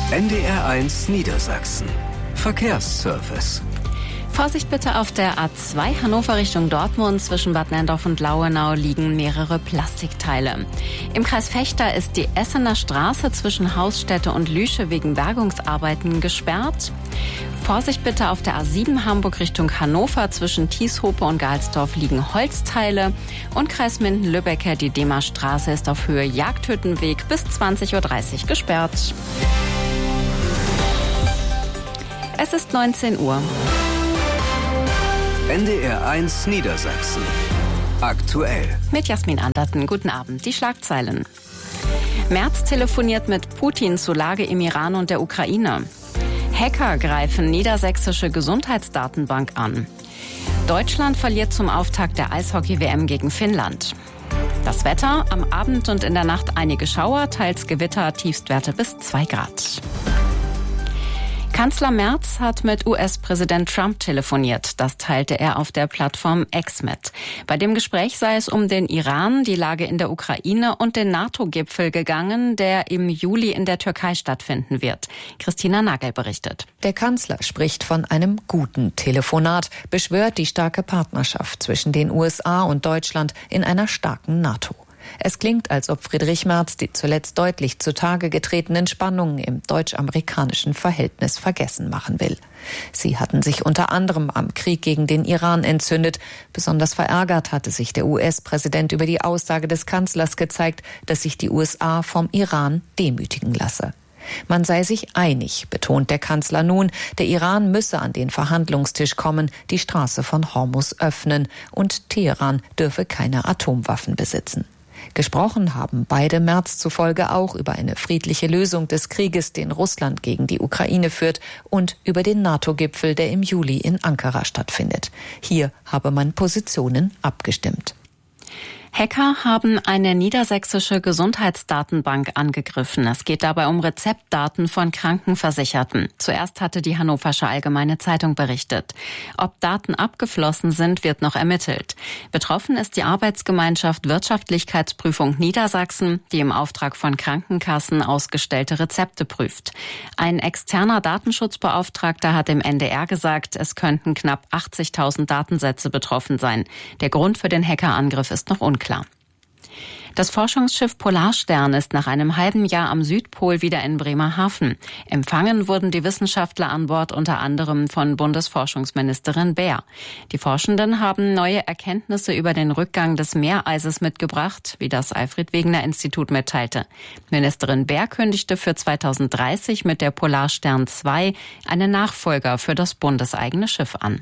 NDR1 Niedersachsen. Verkehrsservice. Vorsicht bitte auf der A2 Hannover Richtung Dortmund. Zwischen Bad Nenndorf und Lauenau liegen mehrere Plastikteile. Im Kreis Vechta ist die Essener Straße zwischen Hausstätte und Lüsche wegen Bergungsarbeiten gesperrt. Vorsicht bitte auf der A7 Hamburg Richtung Hannover. Zwischen Tieshope und Galsdorf liegen Holzteile. Und Kreis Minden-Lübbecke, die Demarstraße ist auf Höhe Jagdhüttenweg bis 20:30 Uhr gesperrt. Es ist 19 Uhr. NDR1 Niedersachsen. Aktuell. Mit Jasmin Anderten. Guten Abend. Die Schlagzeilen. Merz telefoniert mit Putin zur Lage im Iran und der Ukraine. Hacker greifen niedersächsische Gesundheitsdatenbank an. Deutschland verliert zum Auftakt der Eishockey-WM gegen Finnland. Das Wetter, am Abend und in der Nacht einige Schauer, teils Gewitter, Tiefstwerte bis 2 Grad. Kanzler Merz hat mit US-Präsident Trump telefoniert. Das teilte er auf der Plattform X mit. Bei dem Gespräch sei es um den Iran, die Lage in der Ukraine und den NATO-Gipfel gegangen, der im Juli in der Türkei stattfinden wird. Christina Nagel berichtet. Der Kanzler spricht von einem guten Telefonat, beschwört die starke Partnerschaft zwischen den USA und Deutschland in einer starken NATO. Es klingt, als ob Friedrich Merz die zuletzt deutlich zutage getretenen Spannungen im deutsch-amerikanischen Verhältnis vergessen machen will. Sie hatten sich unter anderem am Krieg gegen den Iran entzündet. Besonders verärgert hatte sich der US-Präsident über die Aussage des Kanzlers gezeigt, dass sich die USA vom Iran demütigen lasse. Man sei sich einig, betont der Kanzler nun, der Iran müsse an den Verhandlungstisch kommen, die Straße von Hormuz öffnen und Teheran dürfe keine Atomwaffen besitzen. Gesprochen haben beide Merz zufolge auch über eine friedliche Lösung des Krieges, den Russland gegen die Ukraine führt, und über den NATO-Gipfel, der im Juli in Ankara stattfindet. Hier habe man Positionen abgestimmt. Hacker haben eine niedersächsische Gesundheitsdatenbank angegriffen. Es geht dabei um Rezeptdaten von Krankenversicherten. Zuerst hatte die Hannoversche Allgemeine Zeitung berichtet. Ob Daten abgeflossen sind, wird noch ermittelt. Betroffen ist die Arbeitsgemeinschaft Wirtschaftlichkeitsprüfung Niedersachsen, die im Auftrag von Krankenkassen ausgestellte Rezepte prüft. Ein externer Datenschutzbeauftragter hat dem NDR gesagt, es könnten knapp 80.000 Datensätze betroffen sein. Der Grund für den Hackerangriff ist noch unklar. Das Forschungsschiff Polarstern ist nach einem halben Jahr am Südpol wieder in Bremerhaven. Empfangen wurden die Wissenschaftler an Bord unter anderem von Bundesforschungsministerin Baer. Die Forschenden haben neue Erkenntnisse über den Rückgang des Meereises mitgebracht, wie das Alfred-Wegener-Institut mitteilte. Ministerin Baer kündigte für 2030 mit der Polarstern 2 einen Nachfolger für das bundeseigene Schiff an.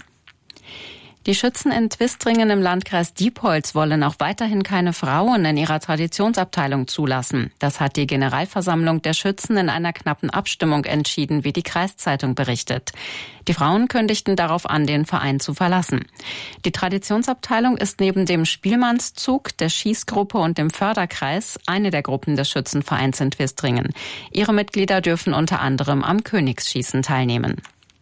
Die Schützen in Twistringen im Landkreis Diepholz wollen auch weiterhin keine Frauen in ihrer Traditionsabteilung zulassen. Das hat die Generalversammlung der Schützen in einer knappen Abstimmung entschieden, wie die Kreiszeitung berichtet. Die Frauen kündigten darauf an, den Verein zu verlassen. Die Traditionsabteilung ist neben dem Spielmannszug, der Schießgruppe und dem Förderkreis eine der Gruppen des Schützenvereins in Twistringen. Ihre Mitglieder dürfen unter anderem am Königsschießen teilnehmen.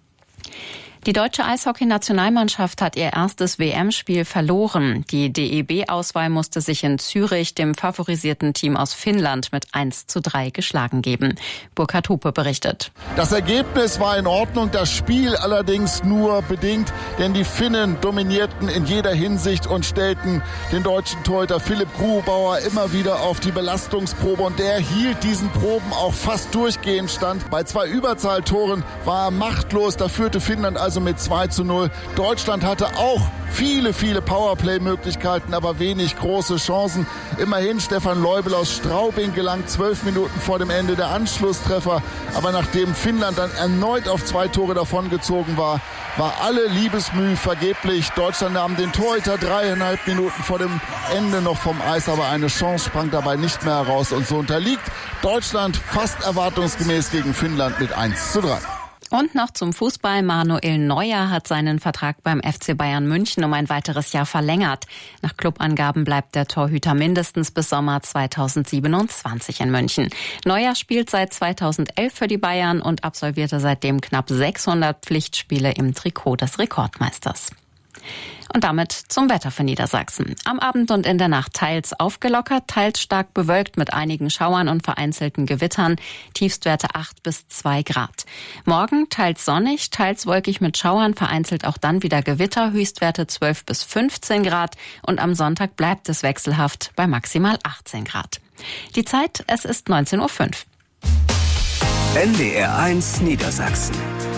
Die deutsche Eishockey-Nationalmannschaft hat ihr erstes WM-Spiel verloren. Die DEB-Auswahl musste sich in Zürich dem favorisierten Team aus Finnland mit 1:3 geschlagen geben. Burkhard Hupe berichtet. Das Ergebnis war in Ordnung, das Spiel allerdings nur bedingt, denn die Finnen dominierten in jeder Hinsicht und stellten den deutschen Torhüter Philipp Grubauer immer wieder auf die Belastungsprobe, und der hielt diesen Proben auch fast durchgehend stand. Bei 2 Überzahltoren war er machtlos, da führte Finnland also mit 2:0. Deutschland hatte auch viele Powerplay-Möglichkeiten, aber wenig große Chancen. Immerhin Stefan Leubel aus Straubing gelang 12 Minuten vor dem Ende der Anschlusstreffer. Aber nachdem Finnland dann erneut auf 2 Tore davongezogen war, war alle Liebesmüh vergeblich. Deutschland nahm den Torhüter 3,5 Minuten vor dem Ende noch vom Eis, aber eine Chance sprang dabei nicht mehr heraus. Und so unterliegt Deutschland fast erwartungsgemäß gegen Finnland mit 1:3. Und noch zum Fußball. Manuel Neuer hat seinen Vertrag beim FC Bayern München um ein weiteres Jahr verlängert. Nach Clubangaben bleibt der Torhüter mindestens bis Sommer 2027 in München. Neuer spielt seit 2011 für die Bayern und absolvierte seitdem knapp 600 Pflichtspiele im Trikot des Rekordmeisters. Und damit zum Wetter für Niedersachsen. Am Abend und in der Nacht teils aufgelockert, teils stark bewölkt mit einigen Schauern und vereinzelten Gewittern. Tiefstwerte 8 bis 2 Grad. Morgen teils sonnig, teils wolkig mit Schauern, vereinzelt auch dann wieder Gewitter. Höchstwerte 12 bis 15 Grad. Und am Sonntag bleibt es wechselhaft bei maximal 18 Grad. Die Zeit, es ist 19:05 Uhr. NDR 1 Niedersachsen.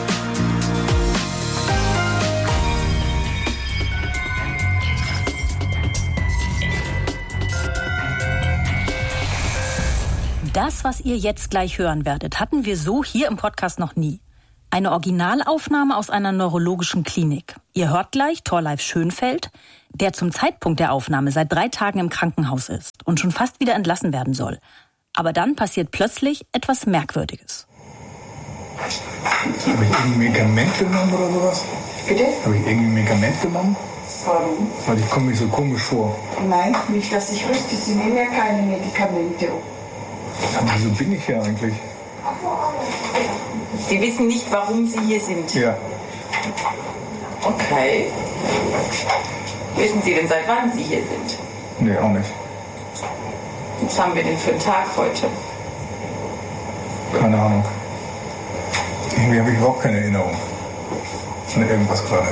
Das, was ihr jetzt gleich hören werdet, hatten wir so hier im Podcast noch nie. Eine Originalaufnahme aus einer neurologischen Klinik. Ihr hört gleich Thorleif Schönfeld, der zum Zeitpunkt der Aufnahme seit 3 Tagen im Krankenhaus ist und schon fast wieder entlassen werden soll. Aber dann passiert plötzlich etwas Merkwürdiges. Habe ich irgendein Medikament genommen oder sowas? Bitte? Habe ich irgendein Medikament genommen? Warum? Weil ich komme mir so komisch vor. Nein, nicht, dass ich wüsste. Sie nehmen ja keine Medikamente. Aber wieso bin ich hier eigentlich? Sie wissen nicht, warum Sie hier sind? Ja. Okay. Wissen Sie denn, seit wann Sie hier sind? Nee, auch nicht. Was haben wir denn für einen Tag heute? Keine Ahnung. Irgendwie habe ich überhaupt keine Erinnerung an irgendwas gerade.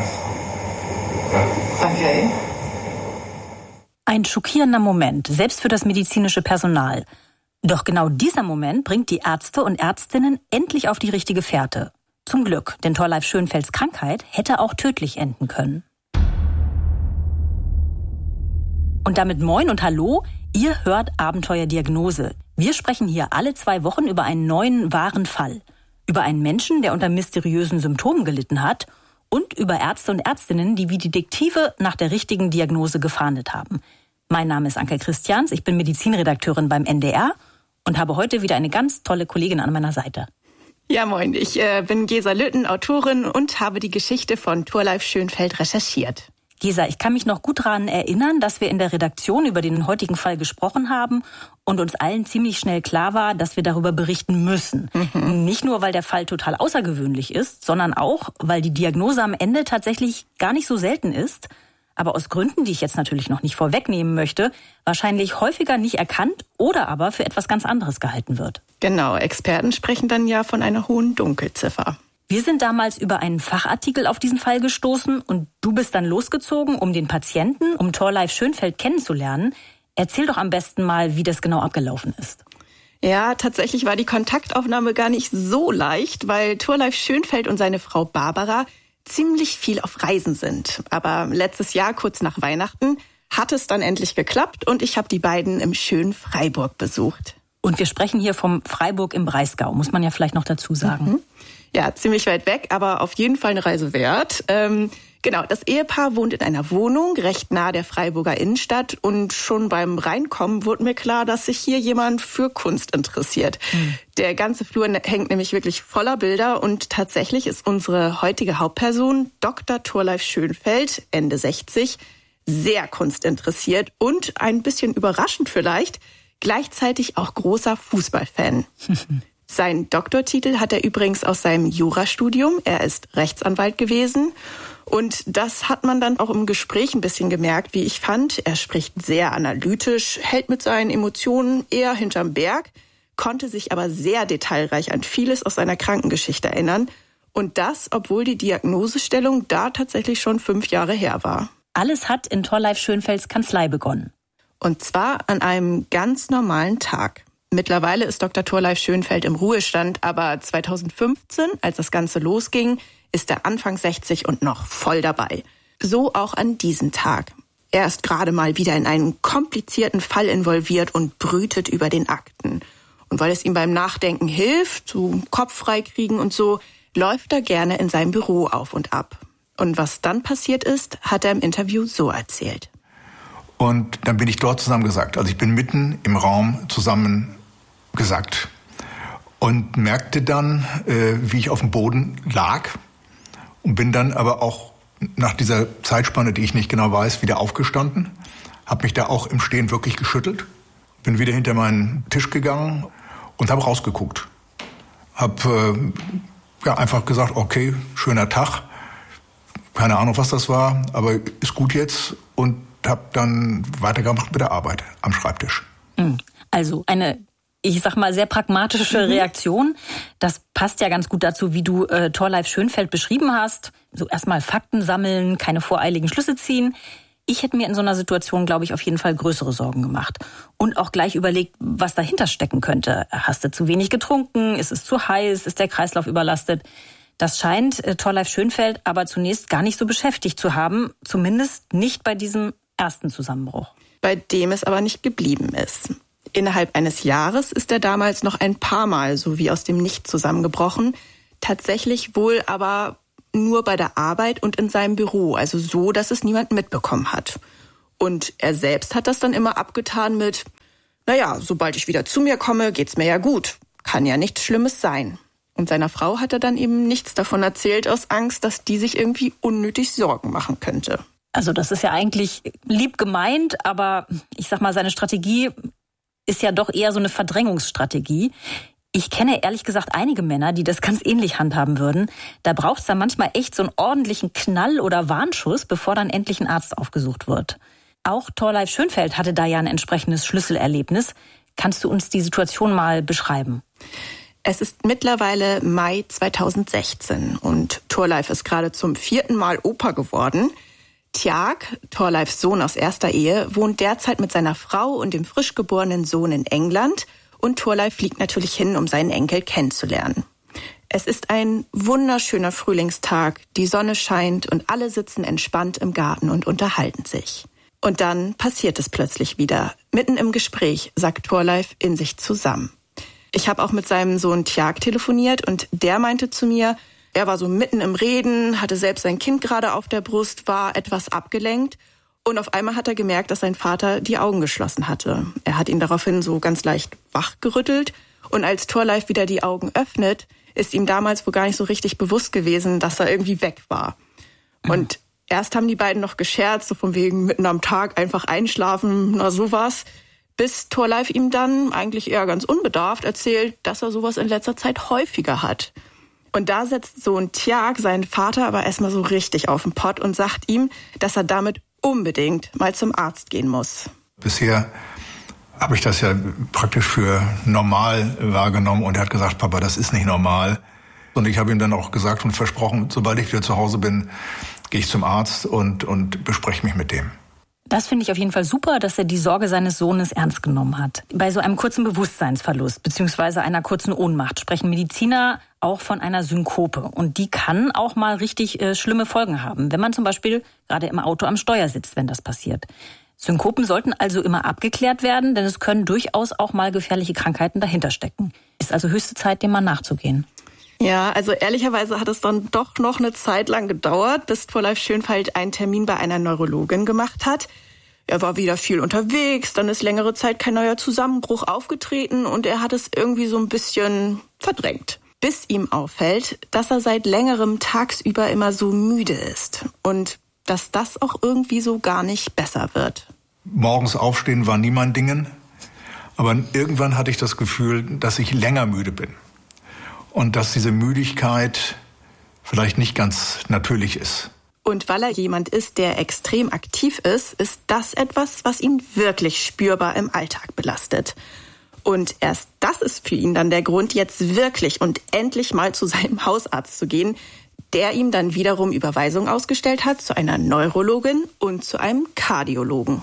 Okay. Ein schockierender Moment, selbst für das medizinische Personal. Doch genau dieser Moment bringt die Ärzte und Ärztinnen endlich auf die richtige Fährte. Zum Glück, denn Thorleif Schönfelds Krankheit hätte auch tödlich enden können. Und damit moin und hallo, ihr hört Abenteuerdiagnose. Wir sprechen hier alle 2 Wochen über einen neuen, wahren Fall. Über einen Menschen, der unter mysteriösen Symptomen gelitten hat und über Ärzte und Ärztinnen, die wie Detektive nach der richtigen Diagnose gefahndet haben. Mein Name ist Anke Christians, ich bin Medizinredakteurin beim NDR und habe heute wieder eine ganz tolle Kollegin an meiner Seite. Ja, moin, ich bin Gesa Lütten, Autorin und habe die Geschichte von Thorleif Schönfeld recherchiert. Gesa, ich kann mich noch gut daran erinnern, dass wir in der Redaktion über den heutigen Fall gesprochen haben und uns allen ziemlich schnell klar war, dass wir darüber berichten müssen. Nicht nur, weil der Fall total außergewöhnlich ist, sondern auch, weil die Diagnose am Ende tatsächlich gar nicht so selten ist, aber aus Gründen, die ich jetzt natürlich noch nicht vorwegnehmen möchte, wahrscheinlich häufiger nicht erkannt oder aber für etwas ganz anderes gehalten wird. Genau, Experten sprechen dann ja von einer hohen Dunkelziffer. Wir sind damals über einen Fachartikel auf diesen Fall gestoßen und du bist dann losgezogen, um den Patienten, um Thorleif Schönfeld kennenzulernen. Erzähl doch am besten mal, wie das genau abgelaufen ist. Ja, tatsächlich war die Kontaktaufnahme gar nicht so leicht, weil Thorleif Schönfeld und seine Frau Barbara ziemlich viel auf Reisen sind. Aber letztes Jahr, kurz nach Weihnachten, hat es dann endlich geklappt und ich habe die beiden im schönen Freiburg besucht. Und wir sprechen hier vom Freiburg im Breisgau, muss man ja vielleicht noch dazu sagen. Ja, ziemlich weit weg, aber auf jeden Fall eine Reise wert. Genau, das Ehepaar wohnt in einer Wohnung recht nahe der Freiburger Innenstadt und schon beim Reinkommen wurde mir klar, dass sich hier jemand für Kunst interessiert. Der ganze Flur hängt nämlich wirklich voller Bilder und tatsächlich ist unsere heutige Hauptperson, Dr. Thorleif Schönfeld, Ende 60, sehr kunstinteressiert und ein bisschen überraschend vielleicht, gleichzeitig auch großer Fußballfan. Seinen Doktortitel hat er übrigens aus seinem Jurastudium. Er ist Rechtsanwalt gewesen. Und das hat man dann auch im Gespräch ein bisschen gemerkt, wie ich fand. Er spricht sehr analytisch, hält mit seinen Emotionen eher hinterm Berg, konnte sich aber sehr detailreich an vieles aus seiner Krankengeschichte erinnern. Und das, obwohl die Diagnosestellung da tatsächlich schon 5 Jahre her war. Alles hat in Thorleif Schönfelds Kanzlei begonnen. Und zwar an einem ganz normalen Tag. Mittlerweile ist Dr. Thorleif Schönfeld im Ruhestand, aber 2015, als das Ganze losging, ist er Anfang 60 und noch voll dabei. So auch an diesem Tag. Er ist gerade mal wieder in einen komplizierten Fall involviert und brütet über den Akten. Und weil es ihm beim Nachdenken hilft, so Kopf frei kriegen und so, läuft er gerne in seinem Büro auf und ab. Und was dann passiert ist, hat er im Interview so erzählt. Und dann bin ich dort zusammengesackt. Also ich bin mitten im Raum zusammengesackt und merkte dann, wie ich auf dem Boden lag und bin dann aber auch nach dieser Zeitspanne, die ich nicht genau weiß, wieder aufgestanden, habe mich da auch im Stehen wirklich geschüttelt, bin wieder hinter meinen Tisch gegangen und habe rausgeguckt. Habe einfach gesagt, okay, schöner Tag, keine Ahnung, was das war, aber ist gut jetzt und habe dann weitergemacht mit der Arbeit am Schreibtisch. Also eine, ich sag mal, sehr pragmatische Reaktion. Das passt ja ganz gut dazu, wie du Thorleif Schönfeld beschrieben hast. So erstmal Fakten sammeln, keine voreiligen Schlüsse ziehen. Ich hätte mir in so einer Situation, glaube ich, auf jeden Fall größere Sorgen gemacht. Und auch gleich überlegt, was dahinter stecken könnte. Hast du zu wenig getrunken? Ist es zu heiß? Ist der Kreislauf überlastet? Das scheint Thorleif Schönfeld aber zunächst gar nicht so beschäftigt zu haben. Zumindest nicht bei diesem ersten Zusammenbruch. Bei dem es aber nicht geblieben ist. Innerhalb eines Jahres ist er damals noch ein paar Mal so wie aus dem Nichts zusammengebrochen. Tatsächlich wohl aber nur bei der Arbeit und in seinem Büro, also so, dass es niemand mitbekommen hat. Und er selbst hat das dann immer abgetan mit, naja, sobald ich wieder zu mir komme, geht's mir ja gut. Kann ja nichts Schlimmes sein. Und seiner Frau hat er dann eben nichts davon erzählt, aus Angst, dass die sich irgendwie unnötig Sorgen machen könnte. Also das ist ja eigentlich lieb gemeint, aber ich sag mal, seine Strategie ist ja doch eher so eine Verdrängungsstrategie. Ich kenne ehrlich gesagt einige Männer, die das ganz ähnlich handhaben würden. Da braucht es dann manchmal echt so einen ordentlichen Knall oder Warnschuss, bevor dann endlich ein Arzt aufgesucht wird. Auch Thorleif Schönfeld hatte da ja ein entsprechendes Schlüsselerlebnis. Kannst du uns die Situation mal beschreiben? Es ist mittlerweile Mai 2016 und Thorleif ist gerade zum 4. Mal Opa geworden. Tjag, Thorleifs Sohn aus erster Ehe, wohnt derzeit mit seiner Frau und dem frisch geborenen Sohn in England. Und Thorleif fliegt natürlich hin, um seinen Enkel kennenzulernen. Es ist ein wunderschöner Frühlingstag, die Sonne scheint und alle sitzen entspannt im Garten und unterhalten sich. Und dann passiert es plötzlich wieder. Mitten im Gespräch sagt Thorleif in sich zusammen. Ich habe auch mit seinem Sohn Tjag telefoniert und der meinte zu mir, er war so mitten im Reden, hatte selbst sein Kind gerade auf der Brust, war etwas abgelenkt. Und auf einmal hat er gemerkt, dass sein Vater die Augen geschlossen hatte. Er hat ihn daraufhin so ganz leicht wachgerüttelt. Und als Thorleif wieder die Augen öffnet, ist ihm damals wohl gar nicht so richtig bewusst gewesen, dass er irgendwie weg war. Und erst haben die beiden noch gescherzt, so von wegen mitten am Tag einfach einschlafen, na sowas. Bis Thorleif ihm dann eigentlich eher ganz unbedarft erzählt, dass er sowas in letzter Zeit häufiger hat. Und da setzt Sohn Tjag seinen Vater aber erstmal so richtig auf den Pott und sagt ihm, dass er damit unbedingt mal zum Arzt gehen muss. Bisher habe ich das ja praktisch für normal wahrgenommen und er hat gesagt, Papa, das ist nicht normal. Und ich habe ihm dann auch gesagt und versprochen, sobald ich wieder zu Hause bin, gehe ich zum Arzt und bespreche mich mit dem. Das finde ich auf jeden Fall super, dass er die Sorge seines Sohnes ernst genommen hat. Bei so einem kurzen Bewusstseinsverlust bzw. einer kurzen Ohnmacht sprechen Mediziner auch von einer Synkope. Und die kann auch mal richtig schlimme Folgen haben, wenn man zum Beispiel gerade im Auto am Steuer sitzt, wenn das passiert. Synkopen sollten also immer abgeklärt werden, denn es können durchaus auch mal gefährliche Krankheiten dahinter stecken. Ist also höchste Zeit, dem mal nachzugehen. Ja, also ehrlicherweise hat es dann doch noch eine Zeit lang gedauert, bis Thorleif Schönfeld einen Termin bei einer Neurologin gemacht hat. Er war wieder viel unterwegs, dann ist längere Zeit kein neuer Zusammenbruch aufgetreten und er hat es irgendwie so ein bisschen verdrängt. Bis ihm auffällt, dass er seit längerem tagsüber immer so müde ist und dass das auch irgendwie so gar nicht besser wird. Morgens aufstehen war nie mein Dingen, aber irgendwann hatte ich das Gefühl, dass ich länger müde bin. Und dass diese Müdigkeit vielleicht nicht ganz natürlich ist. Und weil er jemand ist, der extrem aktiv ist, ist das etwas, was ihn wirklich spürbar im Alltag belastet. Und erst das ist für ihn dann der Grund, jetzt wirklich und endlich mal zu seinem Hausarzt zu gehen, der ihm dann wiederum Überweisung ausgestellt hat zu einer Neurologin und zu einem Kardiologen.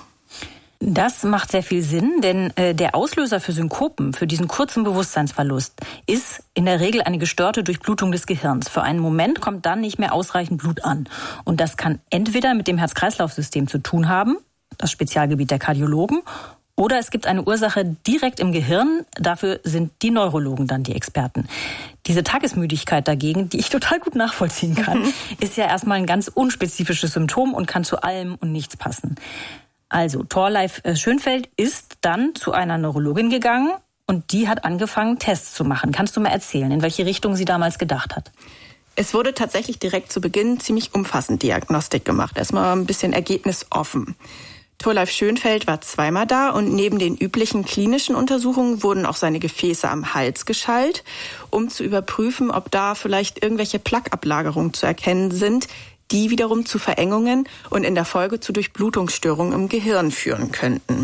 Das macht sehr viel Sinn, denn der Auslöser für Synkopen, für diesen kurzen Bewusstseinsverlust, ist in der Regel eine gestörte Durchblutung des Gehirns. Für einen Moment kommt dann nicht mehr ausreichend Blut an. Und das kann entweder mit dem Herz-Kreislauf-System zu tun haben, das Spezialgebiet der Kardiologen, oder es gibt eine Ursache direkt im Gehirn. Dafür sind die Neurologen dann die Experten. Diese Tagesmüdigkeit dagegen, die ich total gut nachvollziehen kann, ist ja erstmal ein ganz unspezifisches Symptom und kann zu allem und nichts passen. Also, Thorleif Schönfeld ist dann zu einer Neurologin gegangen und die hat angefangen, Tests zu machen. Kannst du mal erzählen, in welche Richtung sie damals gedacht hat? Es wurde tatsächlich direkt zu Beginn ziemlich umfassend Diagnostik gemacht. Erstmal ein bisschen ergebnisoffen. Thorleif Schönfeld war zweimal da und neben den üblichen klinischen Untersuchungen wurden auch seine Gefäße am Hals geschallt, um zu überprüfen, ob da vielleicht irgendwelche Plaqueablagerungen zu erkennen sind, die wiederum zu Verengungen und in der Folge zu Durchblutungsstörungen im Gehirn führen könnten.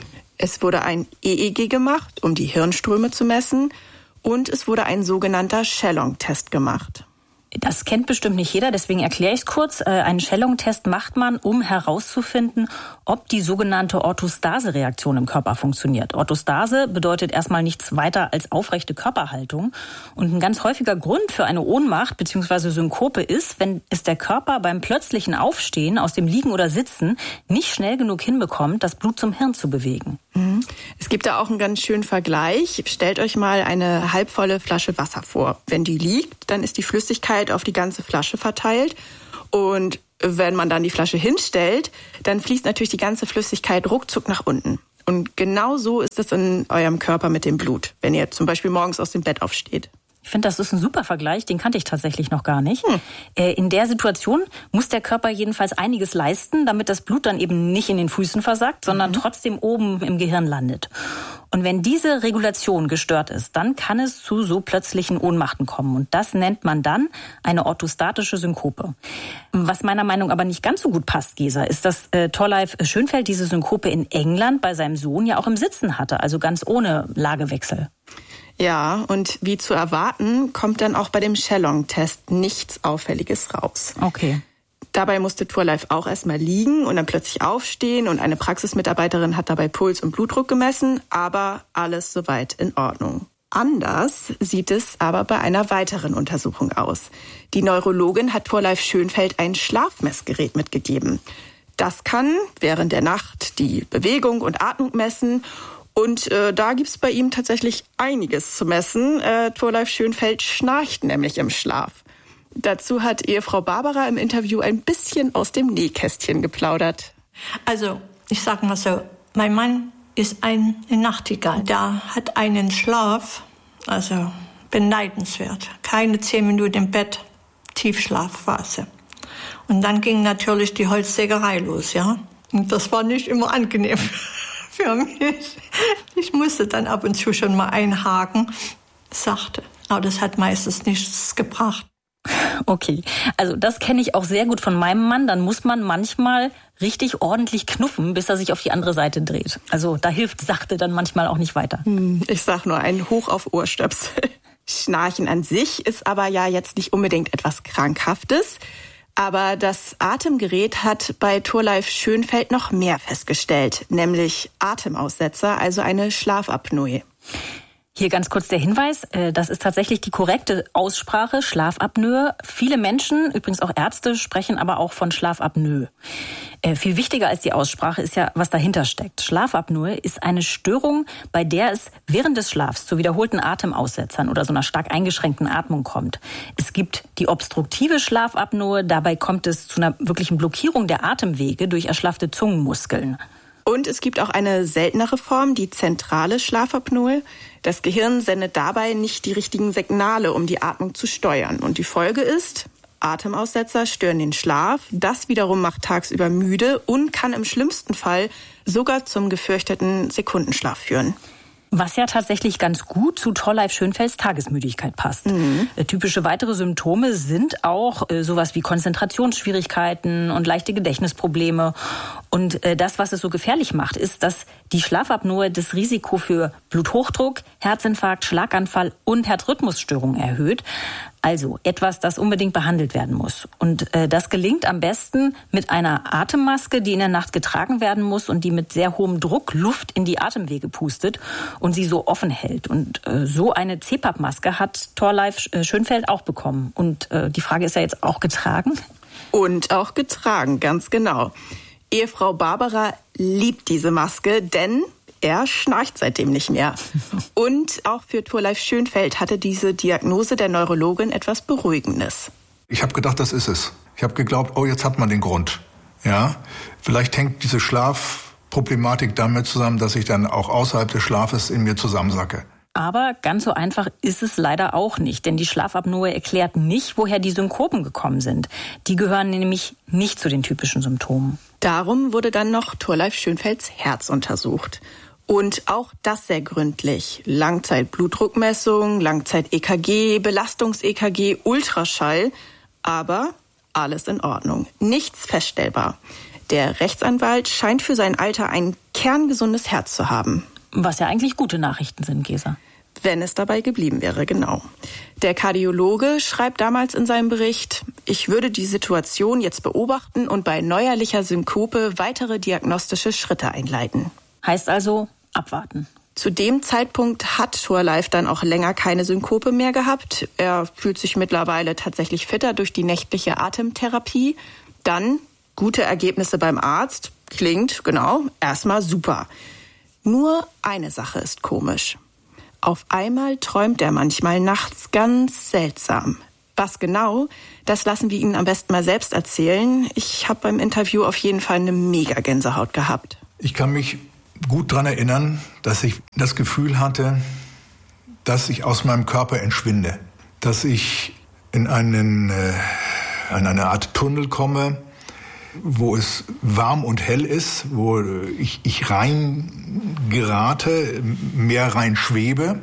Es wurde ein EEG gemacht, um die Hirnströme zu messen, und es wurde ein sogenannter Shellong-Test gemacht. Das kennt bestimmt nicht jeder, deswegen erkläre ich es kurz. Einen Shellong-Test macht man, um herauszufinden, ob die sogenannte Orthostase-Reaktion im Körper funktioniert. Orthostase bedeutet erstmal nichts weiter als aufrechte Körperhaltung. Und ein ganz häufiger Grund für eine Ohnmacht bzw. Synkope ist, wenn es der Körper beim plötzlichen Aufstehen aus dem Liegen oder Sitzen nicht schnell genug hinbekommt, das Blut zum Hirn zu bewegen. Es gibt da auch einen ganz schönen Vergleich. Stellt euch mal eine halbvolle Flasche Wasser vor. Wenn die liegt, dann ist die Flüssigkeit auf die ganze Flasche verteilt. Und wenn man dann die Flasche hinstellt, dann fließt natürlich die ganze Flüssigkeit ruckzuck nach unten. Und genau so ist es in eurem Körper mit dem Blut, wenn ihr zum Beispiel morgens aus dem Bett aufsteht. Ich finde, das ist ein super Vergleich, den kannte ich tatsächlich noch gar nicht. In der Situation muss der Körper jedenfalls einiges leisten, damit das Blut dann eben nicht in den Füßen versackt, sondern trotzdem oben im Gehirn landet. Und wenn diese Regulation gestört ist, dann kann es zu so plötzlichen Ohnmachten kommen. Und das nennt man dann eine orthostatische Synkope. Was meiner Meinung nach aber nicht ganz so gut passt, Gesa, ist, dass Thorleif Schönfeld diese Synkope in England bei seinem Sohn ja auch im Sitzen hatte, also ganz ohne Lagewechsel. Ja, und wie zu erwarten, kommt dann auch bei dem Shellong-Test nichts Auffälliges raus. Okay. Dabei musste Thorleif auch erstmal liegen und dann plötzlich aufstehen und eine Praxismitarbeiterin hat dabei Puls und Blutdruck gemessen, aber alles soweit in Ordnung. Anders sieht es aber bei einer weiteren Untersuchung aus. Die Neurologin hat Thorleif Schönfeld ein Schlafmessgerät mitgegeben. Das kann während der Nacht die Bewegung und Atmung messen. Und da gibt's bei ihm tatsächlich einiges zu messen. Thorleif Schönfeld schnarcht nämlich im Schlaf. Dazu hat Ehefrau Barbara im Interview ein bisschen aus dem Nähkästchen geplaudert. Also, ich sag mal so, mein Mann ist ein Nachtigall. Der hat einen Schlaf, also beneidenswert. Keine 10 Minuten im Bett, Tiefschlafphase. Und dann ging natürlich die Holzsägerei los, ja. Und das war nicht immer angenehm für mich. Ich musste dann ab und zu schon mal einhaken, sachte. Aber das hat meistens nichts gebracht. Okay, also das kenne ich auch sehr gut von meinem Mann. Dann muss man manchmal richtig ordentlich knuffen, bis er sich auf die andere Seite dreht. Also da hilft sachte dann manchmal auch nicht weiter. Ich sag nur ein Hoch auf Ohrstöpsel. Schnarchen an sich ist aber ja jetzt nicht unbedingt etwas Krankhaftes. Aber das Atemgerät hat bei Thorleif Schönfeld noch mehr festgestellt, nämlich Atemaussetzer, also eine Schlafapnoe. Hier ganz kurz der Hinweis, das ist tatsächlich die korrekte Aussprache, Schlafapnoe. Viele Menschen, übrigens auch Ärzte, sprechen aber auch von Schlafapnoe. Viel wichtiger als die Aussprache ist ja, was dahinter steckt. Schlafapnoe ist eine Störung, bei der es während des Schlafs zu wiederholten Atemaussetzern oder so einer stark eingeschränkten Atmung kommt. Es gibt die obstruktive Schlafapnoe, dabei kommt es zu einer wirklichen Blockierung der Atemwege durch erschlaffte Zungenmuskeln. Und es gibt auch eine seltenere Form, die zentrale Schlafapnoe. Das Gehirn sendet dabei nicht die richtigen Signale, um die Atmung zu steuern. Und die Folge ist, Atemaussetzer stören den Schlaf. Das wiederum macht tagsüber müde und kann im schlimmsten Fall sogar zum gefürchteten Sekundenschlaf führen. Was ja tatsächlich ganz gut zu Thorleif Schönfelds Tagesmüdigkeit passt. Typische weitere Symptome sind auch sowas wie Konzentrationsschwierigkeiten und leichte Gedächtnisprobleme. Und das, was es so gefährlich macht, ist, dass die Schlafapnoe das Risiko für Bluthochdruck, Herzinfarkt, Schlaganfall und Herzrhythmusstörungen erhöht. Also etwas, das unbedingt behandelt werden muss. Und das gelingt am besten mit einer Atemmaske, die in der Nacht getragen werden muss und die mit sehr hohem Druck Luft in die Atemwege pustet und sie so offen hält. Und so eine CPAP-Maske hat Thorleif Schönfeld auch bekommen. Und die Frage ist ja jetzt auch getragen? Und auch getragen, ganz genau. Ehefrau Barbara liebt diese Maske, denn er schnarcht seitdem nicht mehr. Und auch für Thorleif Schönfeld hatte diese Diagnose der Neurologin etwas Beruhigendes. Ich habe gedacht, das ist es. Ich habe geglaubt, oh, jetzt hat man den Grund. Ja, vielleicht hängt diese Schlafproblematik damit zusammen, dass ich dann auch außerhalb des Schlafes in mir zusammensacke. Aber ganz so einfach ist es leider auch nicht, denn die Schlafapnoe erklärt nicht, woher die Synkopen gekommen sind. Die gehören nämlich nicht zu den typischen Symptomen. Darum wurde dann noch Thorleif Schönfelds Herz untersucht. Und auch das sehr gründlich. Langzeit-Blutdruckmessung, Langzeit-EKG, Belastungs-EKG, Ultraschall. Aber alles in Ordnung. Nichts feststellbar. Der Rechtsanwalt scheint für sein Alter ein kerngesundes Herz zu haben. Was ja eigentlich gute Nachrichten sind, Gesa. Wenn es dabei geblieben wäre, genau. Der Kardiologe schreibt damals in seinem Bericht, ich würde die Situation jetzt beobachten und bei neuerlicher Synkope weitere diagnostische Schritte einleiten. Heißt also, abwarten. Zu dem Zeitpunkt hat Thorleif dann auch länger keine Synkope mehr gehabt. Er fühlt sich mittlerweile tatsächlich fitter durch die nächtliche Atemtherapie. Dann gute Ergebnisse beim Arzt. Klingt, genau, erstmal super. Nur eine Sache ist komisch. Auf einmal träumt er manchmal nachts ganz seltsam. Was genau, das lassen wir Ihnen am besten mal selbst erzählen. Ich habe beim Interview auf jeden Fall eine mega Gänsehaut gehabt. Ich kann mich gut daran erinnern, dass ich das Gefühl hatte, dass ich aus meinem Körper entschwinde. Dass ich in eine Art Tunnel komme, wo es warm und hell ist, wo ich rein gerate, mehr rein schwebe,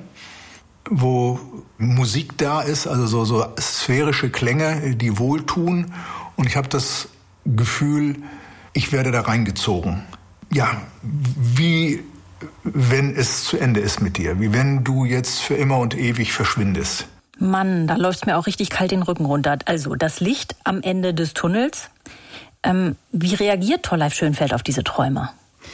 wo Musik da ist, also so sphärische Klänge, die wohltun. Und ich habe das Gefühl, ich werde da reingezogen. Ja, wie wenn es zu Ende ist mit dir, wie wenn du jetzt für immer und ewig verschwindest. Mann, da läuft's mir auch richtig kalt den Rücken runter. Also das Licht am Ende des Tunnels. Wie reagiert Thorleif Schönfeld auf diese Träume?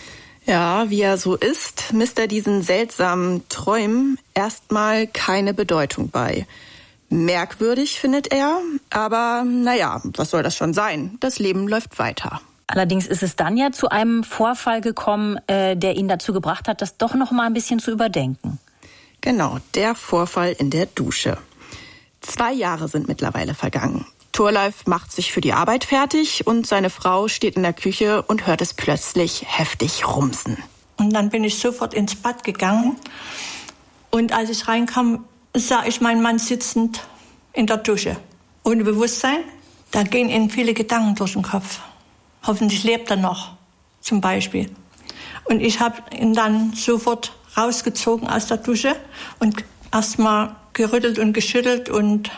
Ja, wie er so ist, misst er diesen seltsamen Träumen erstmal keine Bedeutung bei. Merkwürdig findet er, aber naja, was soll das schon sein? Das Leben läuft weiter. Allerdings ist es dann ja zu einem Vorfall gekommen, der ihn dazu gebracht hat, das doch noch mal ein bisschen zu überdenken. Genau, der Vorfall in der Dusche. 2 Jahre sind mittlerweile vergangen. Thorleif macht sich für die Arbeit fertig und seine Frau steht in der Küche und hört es plötzlich heftig rumsen. Und dann bin ich sofort ins Bad gegangen. Und als ich reinkam, sah ich meinen Mann sitzend in der Dusche. Ohne Bewusstsein. Da gehen ihm viele Gedanken durch den Kopf. Hoffentlich lebt er noch, zum Beispiel. Und ich habe ihn dann sofort rausgezogen aus der Dusche und erst mal gerüttelt und geschüttelt und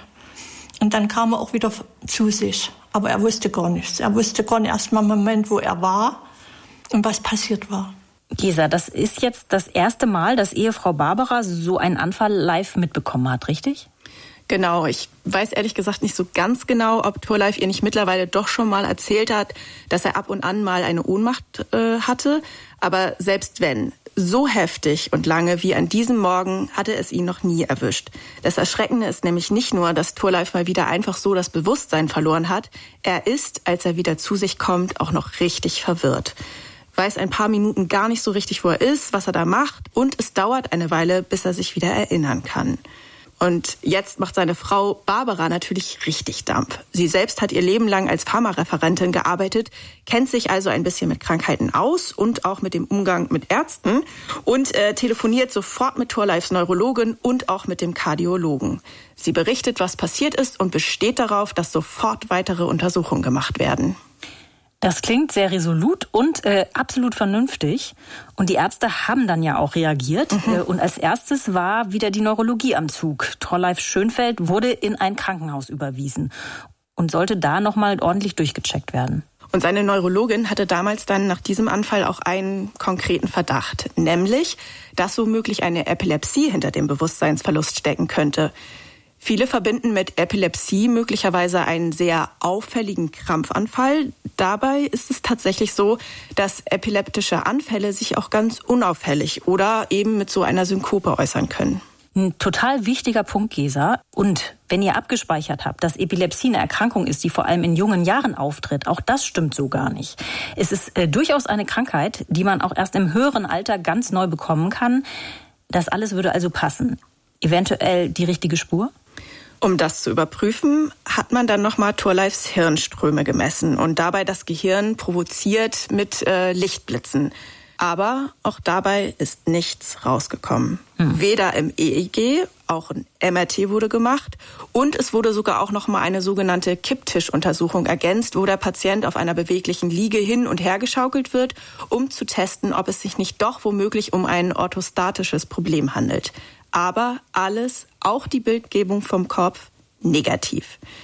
dann kam er auch wieder zu sich. Aber er wusste gar nichts. Er wusste gar nicht erst mal im Moment, wo er war und was passiert war. Gesa, das ist jetzt das erste Mal, dass Ehefrau Barbara so einen Anfall live mitbekommen hat, richtig? Genau, ich weiß ehrlich gesagt nicht so ganz genau, ob Thorleif ihr nicht mittlerweile doch schon mal erzählt hat, dass er ab und an mal eine Ohnmacht hatte. Aber selbst wenn, so heftig und lange wie an diesem Morgen hatte es ihn noch nie erwischt. Das Erschreckende ist nämlich nicht nur, dass Thorleif mal wieder einfach so das Bewusstsein verloren hat. Er ist, als er wieder zu sich kommt, auch noch richtig verwirrt. Weiß ein paar Minuten gar nicht so richtig, wo er ist, was er da macht. Und es dauert eine Weile, bis er sich wieder erinnern kann. Und jetzt macht seine Frau Barbara natürlich richtig Dampf. Sie selbst hat ihr Leben lang als Pharmareferentin gearbeitet, kennt sich also ein bisschen mit Krankheiten aus und auch mit dem Umgang mit Ärzten und telefoniert sofort mit Thorleifs Neurologin und auch mit dem Kardiologen. Sie berichtet, was passiert ist und besteht darauf, dass sofort weitere Untersuchungen gemacht werden. Das klingt sehr resolut und absolut vernünftig. Und die Ärzte haben dann ja auch reagiert. Und als erstes war wieder die Neurologie am Zug. Thorleif Schönfeld wurde in ein Krankenhaus überwiesen und sollte da nochmal ordentlich durchgecheckt werden. Und seine Neurologin hatte damals dann nach diesem Anfall auch einen konkreten Verdacht. Nämlich, dass womöglich eine Epilepsie hinter dem Bewusstseinsverlust stecken könnte. Viele verbinden mit Epilepsie möglicherweise einen sehr auffälligen Krampfanfall. Dabei ist es tatsächlich so, dass epileptische Anfälle sich auch ganz unauffällig oder eben mit so einer Synkope äußern können. Ein total wichtiger Punkt, Gesa. Und wenn ihr abgespeichert habt, dass Epilepsie eine Erkrankung ist, die vor allem in jungen Jahren auftritt, auch das stimmt so gar nicht. Es ist durchaus eine Krankheit, die man auch erst im höheren Alter ganz neu bekommen kann. Das alles würde also passen. Eventuell die richtige Spur? Um das zu überprüfen, hat man dann nochmal Thorleifs Hirnströme gemessen und dabei das Gehirn provoziert mit Lichtblitzen. Aber auch dabei ist nichts rausgekommen. Weder im EEG, auch ein MRT wurde gemacht und es wurde sogar auch nochmal eine sogenannte Kipptischuntersuchung ergänzt, wo der Patient auf einer beweglichen Liege hin und her geschaukelt wird, um zu testen, ob es sich nicht doch womöglich um ein orthostatisches Problem handelt. Aber alles, auch die Bildgebung vom Kopf, negativ.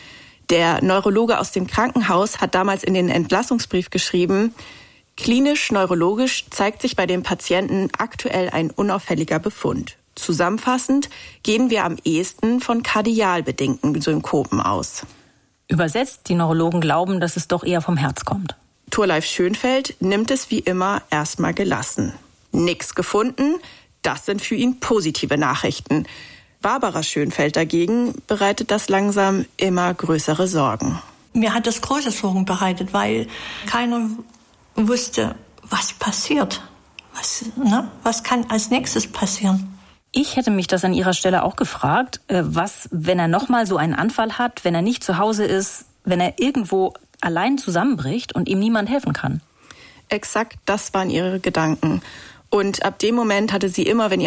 Der Neurologe aus dem Krankenhaus hat damals in den Entlassungsbrief geschrieben, klinisch-neurologisch zeigt sich bei dem Patienten aktuell ein unauffälliger Befund. Zusammenfassend gehen wir am ehesten von kardial bedingten Synkopen aus. Übersetzt, die Neurologen glauben, dass es doch eher vom Herz kommt. Thorleif Schönfeld nimmt es wie immer erstmal gelassen. Nix gefunden, das sind für ihn positive Nachrichten. Barbara Schönfeld dagegen bereitet das langsam immer größere Sorgen. Mir hat das große Sorgen bereitet, weil keiner wusste, was passiert. Was kann als nächstes passieren? Ich hätte mich das an Ihrer Stelle auch gefragt, was, wenn er nochmal so einen Anfall hat, wenn er nicht zu Hause ist, wenn er irgendwo allein zusammenbricht und ihm niemand helfen kann. Exakt das waren ihre Gedanken. Und ab dem Moment hatte sie immer, wenn ihr